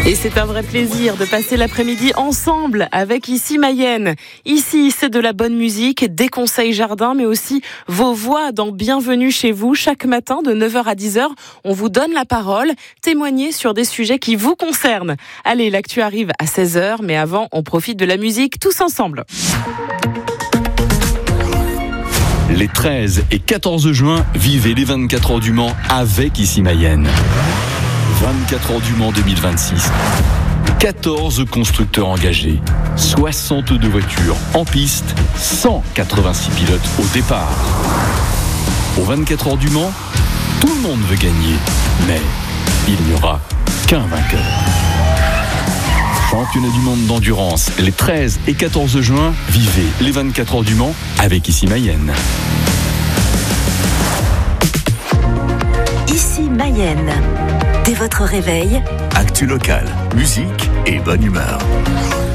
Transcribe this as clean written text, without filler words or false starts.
Et c'est un vrai plaisir de passer l'après-midi ensemble avec Ici Mayenne. Ici, c'est de la bonne musique, des conseils jardin, mais aussi vos voix dans Bienvenue chez vous. Chaque matin de 9h à 10h, on vous donne la parole, témoignez sur des sujets qui vous concernent. Allez, l'actu arrive à 16h, mais avant, on profite de la musique tous ensemble. Les 13 et 14 juin, vivez les 24 heures du Mans avec Ici Mayenne. 24 heures du Mans 2026. 14 constructeurs engagés, 62 voitures en piste, 186 pilotes au départ. Aux 24 heures du Mans, tout le monde veut gagner, mais il n'y aura qu'un vainqueur. Championnat du monde d'endurance, les 13 et 14 juin, vivez les 24 heures du Mans avec Ici Mayenne. Ici Mayenne. Dès votre réveil, actu locale, musique et bonne humeur.